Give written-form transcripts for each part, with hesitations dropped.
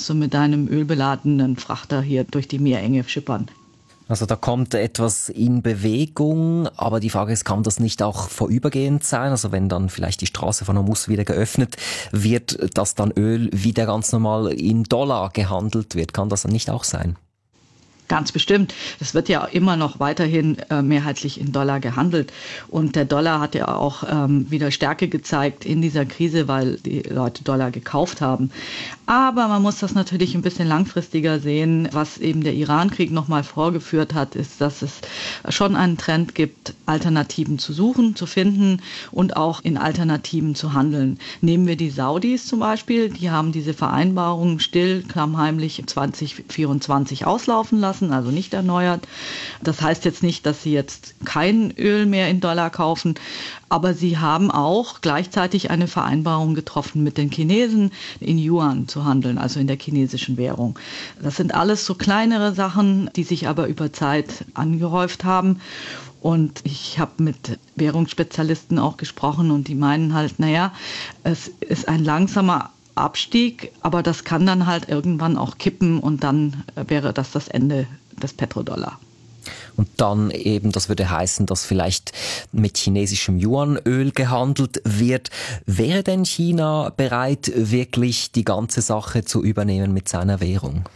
musst du mit deinem ölbeladenen Frachter hier durch die Meerenge schippern. Also da kommt etwas in Bewegung, aber die Frage ist, kann das nicht auch vorübergehend sein? Also wenn dann vielleicht die Straße von Hormuz wieder geöffnet wird, dass dann Öl wieder ganz normal in Dollar gehandelt wird, kann das dann nicht auch sein? Ganz bestimmt. Es wird ja immer noch weiterhin mehrheitlich in Dollar gehandelt. Und der Dollar hat ja auch wieder Stärke gezeigt in dieser Krise, weil die Leute Dollar gekauft haben. Aber man muss das natürlich ein bisschen langfristiger sehen. Was eben der Iran-Krieg nochmal vorgeführt hat, ist, dass es schon einen Trend gibt, Alternativen zu suchen, zu finden und auch in Alternativen zu handeln. Nehmen wir die Saudis zum Beispiel. Die haben diese Vereinbarung still, klammheimlich 2024 auslaufen lassen. Also nicht erneuert. Das heißt jetzt nicht, dass sie jetzt kein Öl mehr in Dollar kaufen, aber sie haben auch gleichzeitig eine Vereinbarung getroffen mit den Chinesen, in Yuan zu handeln, also in der chinesischen Währung. Das sind alles so kleinere Sachen, die sich aber über Zeit angehäuft haben. Und ich habe mit Währungsspezialisten auch gesprochen und die meinen halt, es ist ein langsamer Abstieg, aber das kann dann halt irgendwann auch kippen und dann wäre das Ende des Petrodollar. Und dann eben, das würde heißen, dass vielleicht mit chinesischem Yuanöl gehandelt wird. Wäre denn China bereit, wirklich die ganze Sache zu übernehmen mit seiner Währung?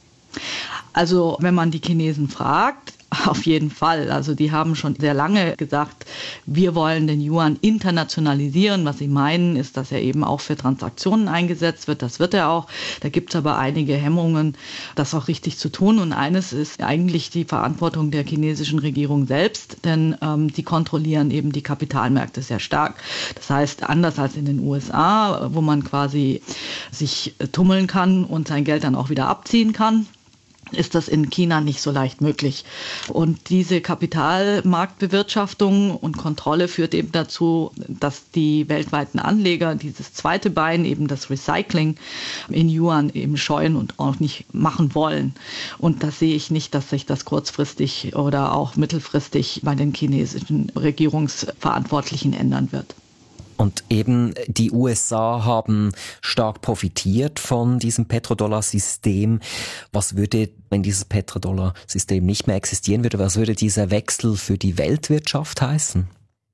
Also wenn man die Chinesen fragt, auf jeden Fall. Also die haben schon sehr lange gesagt, wir wollen den Yuan internationalisieren. Was sie meinen, ist, dass er eben auch für Transaktionen eingesetzt wird. Das wird er auch. Da gibt es aber einige Hemmungen, das auch richtig zu tun. Und eines ist eigentlich die Verantwortung der chinesischen Regierung selbst, denn die kontrollieren eben die Kapitalmärkte sehr stark. Das heißt, anders als in den USA, wo man quasi sich tummeln kann und sein Geld dann auch wieder abziehen kann, ist das in China nicht so leicht möglich. Und diese Kapitalmarktbewirtschaftung und Kontrolle führt eben dazu, dass die weltweiten Anleger dieses zweite Bein, eben das Recycling in Yuan eben scheuen und auch nicht machen wollen. Und das sehe ich nicht, dass sich das kurzfristig oder auch mittelfristig bei den chinesischen Regierungsverantwortlichen ändern wird. Und eben die USA haben stark profitiert von diesem Petrodollar-System. Was würde, wenn dieses Petrodollar-System nicht mehr existieren würde, was würde dieser Wechsel für die Weltwirtschaft heißen?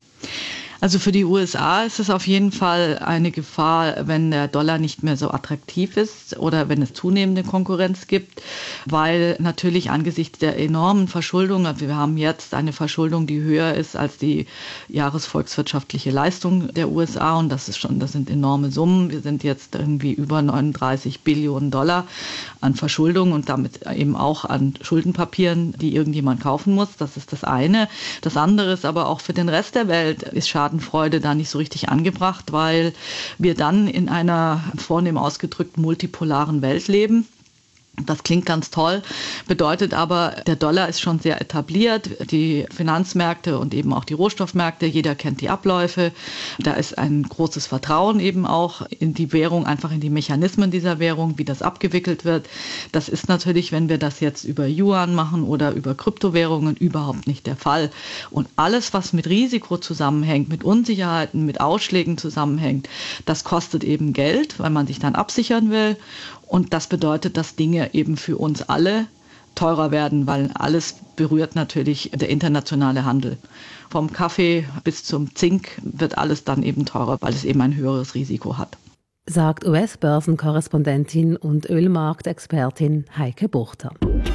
Also für die USA ist es auf jeden Fall eine Gefahr, wenn der Dollar nicht mehr so attraktiv ist oder wenn es zunehmende Konkurrenz gibt, weil natürlich angesichts der enormen Verschuldung, also wir haben jetzt eine Verschuldung, die höher ist als die jahresvolkswirtschaftliche Leistung der USA und das sind enorme Summen. Wir sind jetzt irgendwie über 39 Billionen Dollar an Verschuldung und damit eben auch an Schuldenpapieren, die irgendjemand kaufen muss. Das ist das eine. Das andere ist aber auch für den Rest der Welt ist Schadenfreude da nicht so richtig angebracht, weil wir dann in einer vornehm ausgedrückt multipolaren Welt leben. Das klingt ganz toll, bedeutet aber, der Dollar ist schon sehr etabliert, die Finanzmärkte und eben auch die Rohstoffmärkte, jeder kennt die Abläufe. Da ist ein großes Vertrauen eben auch in die Währung, einfach in die Mechanismen dieser Währung, wie das abgewickelt wird. Das ist natürlich, wenn wir das jetzt über Yuan machen oder über Kryptowährungen, überhaupt nicht der Fall. Und alles, was mit Risiko zusammenhängt, mit Unsicherheiten, mit Ausschlägen zusammenhängt, das kostet eben Geld, weil man sich dann absichern will. Und das bedeutet, dass Dinge eben für uns alle teurer werden, weil alles berührt natürlich der internationale Handel. Vom Kaffee bis zum Zink wird alles dann eben teurer, weil es eben ein höheres Risiko hat. Sagt US-Börsenkorrespondentin und Ölmarktexpertin Heike Buchter.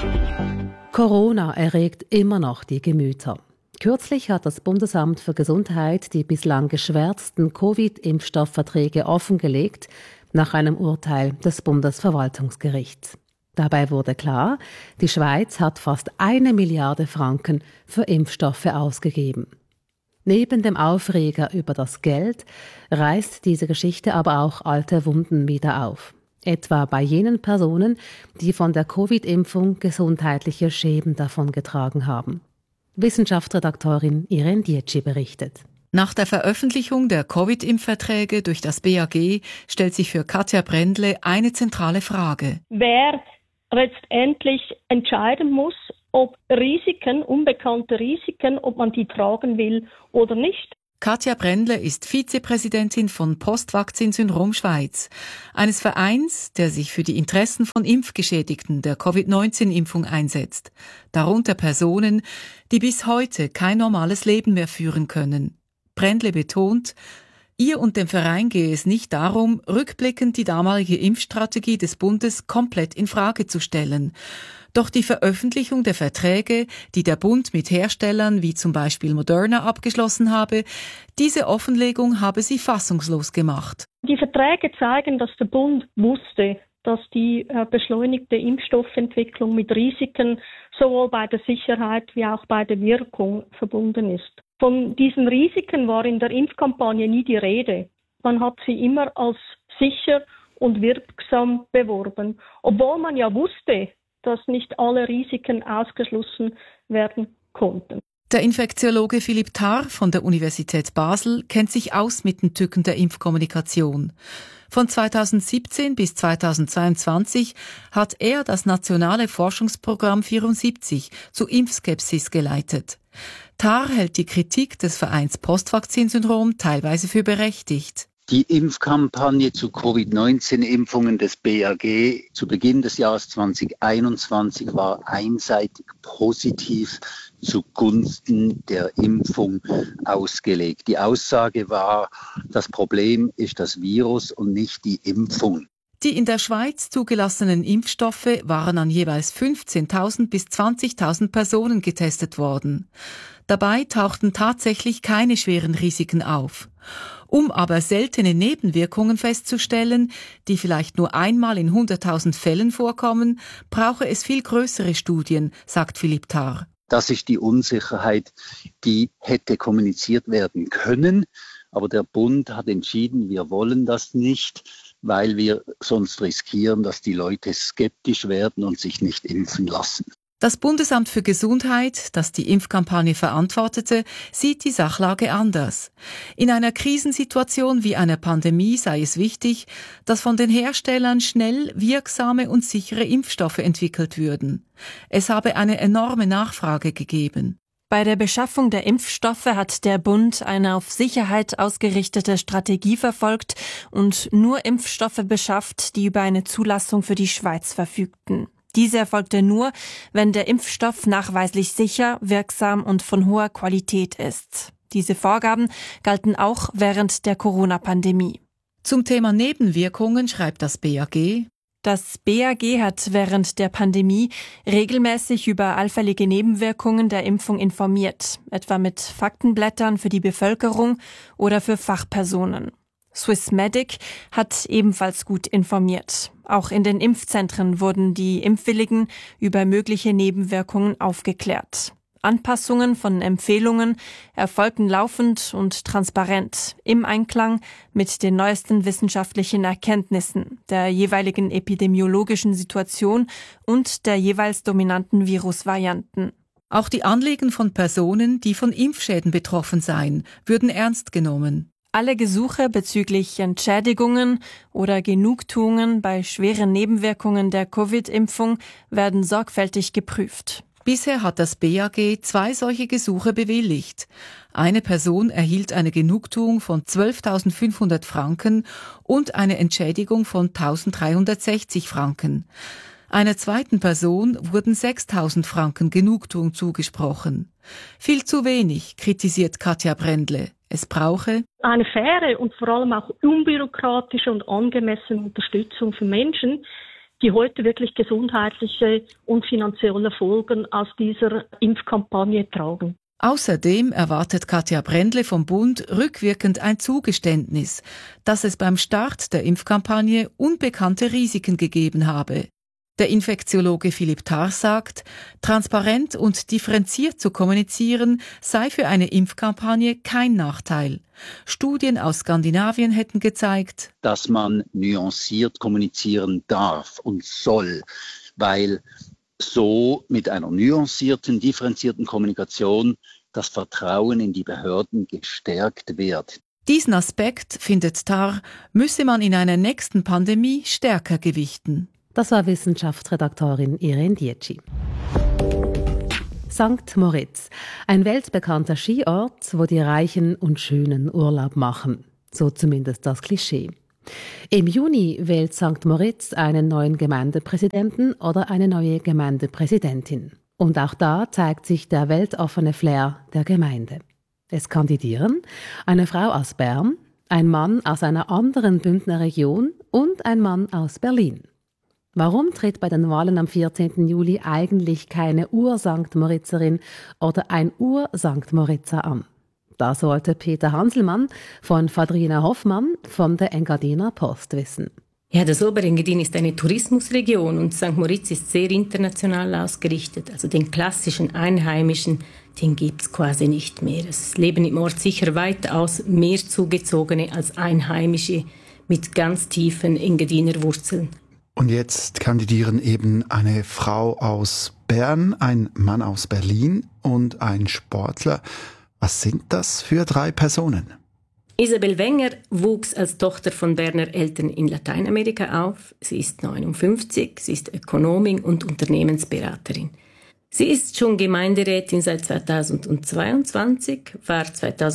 Corona erregt immer noch die Gemüter. Kürzlich hat das Bundesamt für Gesundheit die bislang geschwärzten Covid-Impfstoffverträge offengelegt, nach einem Urteil des Bundesverwaltungsgerichts. Dabei wurde klar, die Schweiz hat fast 1 Milliarde Franken für Impfstoffe ausgegeben. Neben dem Aufreger über das Geld reißt diese Geschichte aber auch alte Wunden wieder auf. Etwa bei jenen Personen, die von der Covid-Impfung gesundheitliche Schäden davongetragen haben. Wissenschaftsredakteurin Irene Dietschi berichtet. Nach der Veröffentlichung der Covid-Impfverträge durch das BAG stellt sich für Katja Brändle eine zentrale Frage. Wer letztendlich entscheiden muss, ob Risiken, unbekannte Risiken, ob man die tragen will oder nicht. Katja Brendle ist Vizepräsidentin von Postvakzin-Syndrom Schweiz, eines Vereins, der sich für die Interessen von Impfgeschädigten der Covid-19-Impfung einsetzt, darunter Personen, die bis heute kein normales Leben mehr führen können. Brendle betont, ihr und dem Verein gehe es nicht darum, rückblickend die damalige Impfstrategie des Bundes komplett in Frage zu stellen. Doch die Veröffentlichung der Verträge, die der Bund mit Herstellern wie zum Beispiel Moderna abgeschlossen habe, diese Offenlegung habe sie fassungslos gemacht. Die Verträge zeigen, dass der Bund wusste, dass die beschleunigte Impfstoffentwicklung mit Risiken sowohl bei der Sicherheit wie auch bei der Wirkung verbunden ist. Von diesen Risiken war in der Impfkampagne nie die Rede. Man hat sie immer als sicher und wirksam beworben, obwohl man ja wusste, dass nicht alle Risiken ausgeschlossen werden konnten. Der Infektiologe Philipp Tarr von der Universität Basel kennt sich aus mit den Tücken der Impfkommunikation. Von 2017 bis 2022 hat er das nationale Forschungsprogramm 74 zu Impfskepsis geleitet. Tarr hält die Kritik des Vereins Postvakzin-Syndrom teilweise für berechtigt. Die Impfkampagne zu Covid-19-Impfungen des BAG zu Beginn des Jahres 2021 war einseitig positiv zugunsten der Impfung ausgelegt. Die Aussage war, das Problem ist das Virus und nicht die Impfung. Die in der Schweiz zugelassenen Impfstoffe waren an jeweils 15.000 bis 20.000 Personen getestet worden. Dabei tauchten tatsächlich keine schweren Risiken auf. Um aber seltene Nebenwirkungen festzustellen, die vielleicht nur einmal in 100.000 Fällen vorkommen, brauche es viel größere Studien, sagt Philipp Tarr. Das ist die Unsicherheit, die hätte kommuniziert werden können. Aber der Bund hat entschieden, wir wollen das nicht, weil wir sonst riskieren, dass die Leute skeptisch werden und sich nicht impfen lassen. Das Bundesamt für Gesundheit, das die Impfkampagne verantwortete, sieht die Sachlage anders. In einer Krisensituation wie einer Pandemie sei es wichtig, dass von den Herstellern schnell wirksame und sichere Impfstoffe entwickelt würden. Es habe eine enorme Nachfrage gegeben. Bei der Beschaffung der Impfstoffe hat der Bund eine auf Sicherheit ausgerichtete Strategie verfolgt und nur Impfstoffe beschafft, die über eine Zulassung für die Schweiz verfügten. Diese erfolgte nur, wenn der Impfstoff nachweislich sicher, wirksam und von hoher Qualität ist. Diese Vorgaben galten auch während der Corona-Pandemie. Zum Thema Nebenwirkungen schreibt das BAG: Das BAG hat während der Pandemie regelmäßig über allfällige Nebenwirkungen der Impfung informiert, etwa mit Faktenblättern für die Bevölkerung oder für Fachpersonen. Swissmedic hat ebenfalls gut informiert. Auch in den Impfzentren wurden die Impfwilligen über mögliche Nebenwirkungen aufgeklärt. Anpassungen von Empfehlungen erfolgten laufend und transparent im Einklang mit den neuesten wissenschaftlichen Erkenntnissen, der jeweiligen epidemiologischen Situation und der jeweils dominanten Virusvarianten. Auch die Anliegen von Personen, die von Impfschäden betroffen seien, würden ernst genommen. Alle Gesuche bezüglich Entschädigungen oder Genugtuungen bei schweren Nebenwirkungen der Covid-Impfung werden sorgfältig geprüft. Bisher hat das BAG 2 solche Gesuche bewilligt. Eine Person erhielt eine Genugtuung von 12.500 Franken und eine Entschädigung von 1.360 Franken. Einer zweiten Person wurden 6.000 Franken Genugtuung zugesprochen. Viel zu wenig, kritisiert Katja Brendle. Es brauche eine faire und vor allem auch unbürokratische und angemessene Unterstützung für Menschen, die heute wirklich gesundheitliche und finanzielle Folgen aus dieser Impfkampagne tragen. Außerdem erwartet Katja Brendle vom Bund rückwirkend ein Zugeständnis, dass es beim Start der Impfkampagne unbekannte Risiken gegeben habe. Der Infektiologe Philipp Tarr sagt, transparent und differenziert zu kommunizieren sei für eine Impfkampagne kein Nachteil. Studien aus Skandinavien hätten gezeigt, dass man nuanciert kommunizieren darf und soll, weil so mit einer nuancierten, differenzierten Kommunikation das Vertrauen in die Behörden gestärkt wird. Diesen Aspekt, findet Tarr, müsse man in einer nächsten Pandemie stärker gewichten. Das war Wissenschaftsredaktorin Irene Dietschi. St. Moritz, ein weltbekannter Skiort, wo die Reichen und Schönen Urlaub machen. So zumindest das Klischee. Im Juni wählt St. Moritz einen neuen Gemeindepräsidenten oder eine neue Gemeindepräsidentin. Und auch da zeigt sich der weltoffene Flair der Gemeinde. Es kandidieren eine Frau aus Bern, ein Mann aus einer anderen Bündner Region und ein Mann aus Berlin. Warum tritt bei den Wahlen am 14. Juli eigentlich keine Ur-St. Moritzerin oder ein Ur-St. Moritzer an? Das wollte Peter Hanselmann von Fadrina Hoffmann von der Engadiner Post wissen. Ja, das Oberengadin ist eine Tourismusregion und St. Moritz ist sehr international ausgerichtet. Also den klassischen Einheimischen, den gibt es quasi nicht mehr. Es leben im Ort sicher weitaus mehr Zugezogene als Einheimische mit ganz tiefen Engadiner Wurzeln. Und jetzt kandidieren eben eine Frau aus Bern, ein Mann aus Berlin und ein Sportler. Was sind das für 3 Personen? Isabel Wenger wuchs als Tochter von Berner Eltern in Lateinamerika auf. Sie ist 59, sie ist Ökonomin und Unternehmensberaterin. Sie ist schon Gemeinderätin seit 2022, war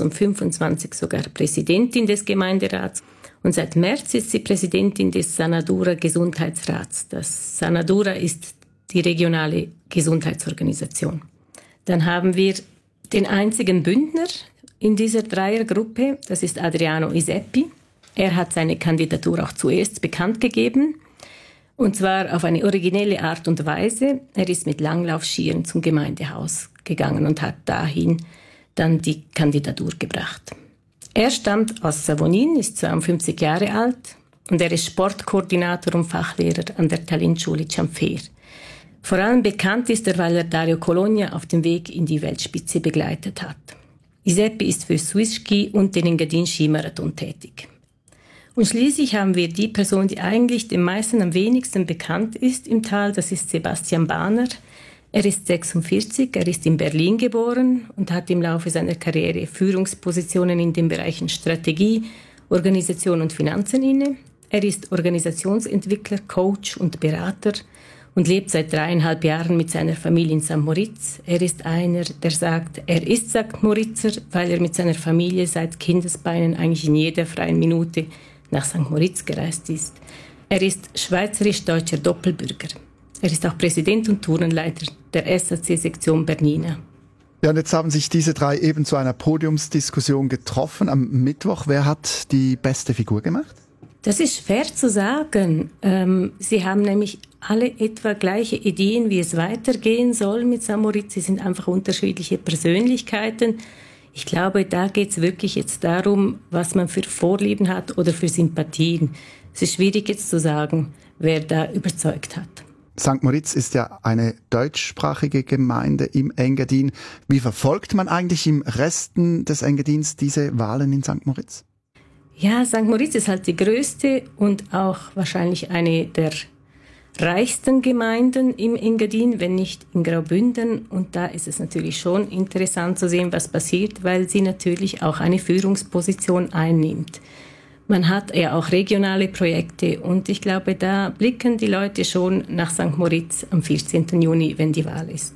2025 sogar Präsidentin des Gemeinderats und seit März ist sie Präsidentin des Sanadura Gesundheitsrats. Das Sanadura ist die regionale Gesundheitsorganisation. Dann haben wir den einzigen Bündner in dieser Dreiergruppe, das ist Adriano Iseppi. Er hat seine Kandidatur auch zuerst bekannt gegeben, und zwar auf eine originelle Art und Weise. Er ist mit Langlaufskiern zum Gemeindehaus gegangen und hat dahin dann die Kandidatur gebracht. Er stammt aus Savonin, ist 52 Jahre alt und er ist Sportkoordinator und Fachlehrer an der Talentschule Cianfer. Vor allem bekannt ist er, weil er Dario Colonia auf dem Weg in die Weltspitze begleitet hat. Iseppi ist für Swiss Ski und den Engadin Skimarathon tätig. Und schließlich haben wir die Person, die eigentlich den meisten am wenigsten bekannt ist im Tal, das ist Sebastian Bahner. Er ist 46, er ist in Berlin geboren und hat im Laufe seiner Karriere Führungspositionen in den Bereichen Strategie, Organisation und Finanzen inne. Er ist Organisationsentwickler, Coach und Berater und lebt seit 3,5 Jahren mit seiner Familie in St. Moritz. Er ist einer, der sagt, er ist St. Moritzer, weil er mit seiner Familie seit Kindesbeinen eigentlich in jeder freien Minute nach St. Moritz gereist ist. Er ist schweizerisch-deutscher Doppelbürger. Er ist auch Präsident und Tourenleiter der SAC-Sektion Bernina. Ja, und jetzt haben sich diese 3 eben zu einer Podiumsdiskussion getroffen am Mittwoch. Wer hat die beste Figur gemacht? Das ist schwer zu sagen. Sie haben nämlich alle etwa gleiche Ideen, wie es weitergehen soll mit St. Moritz. Sie sind einfach unterschiedliche Persönlichkeiten. Ich glaube, da geht es wirklich jetzt darum, was man für Vorlieben hat oder für Sympathien. Es ist schwierig jetzt zu sagen, wer da überzeugt hat. St. Moritz ist ja eine deutschsprachige Gemeinde im Engadin. Wie verfolgt man eigentlich im Resten des Engadins diese Wahlen in St. Moritz? Ja, St. Moritz ist halt die größte und auch wahrscheinlich eine der reichsten Gemeinden im Engadin, wenn nicht in Graubünden. Und da ist es natürlich schon interessant zu sehen, was passiert, weil sie natürlich auch eine Führungsposition einnimmt. Man hat ja auch regionale Projekte und ich glaube, da blicken die Leute schon nach St. Moritz am 14. Juni, wenn die Wahl ist.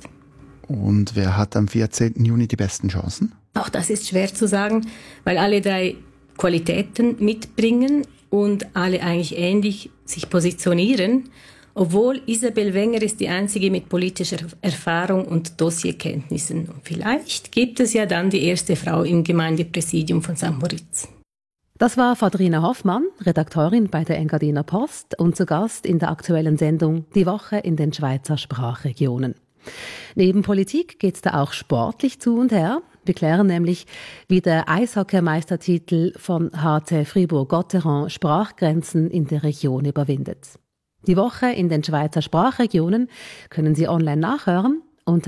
Und wer hat am 14. Juni die besten Chancen? Auch das ist schwer zu sagen, weil alle 3 Qualitäten mitbringen und alle eigentlich ähnlich sich positionieren. Obwohl Isabel Wenger ist die einzige mit politischer Erfahrung und Dossierkenntnissen. Und vielleicht gibt es ja dann die erste Frau im Gemeindepräsidium von St. Moritz. Das war Fadrina Hoffmann, Redakteurin bei der Engadiner Post und zu Gast in der aktuellen Sendung Die Woche in den Schweizer Sprachregionen. Neben Politik geht es da auch sportlich zu und her. Wir klären nämlich, wie der Eishockeymeistertitel von HC Fribourg-Gotteron Sprachgrenzen in der Region überwindet. Die Woche in den Schweizer Sprachregionen können Sie online nachhören unter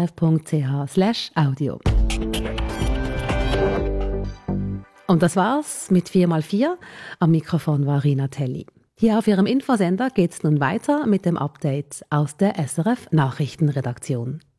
srf.ch/audio. Und das war's mit 4x4. Am Mikrofon war Rina Telli. Hier auf Ihrem Infosender geht's nun weiter mit dem Update aus der SRF Nachrichtenredaktion.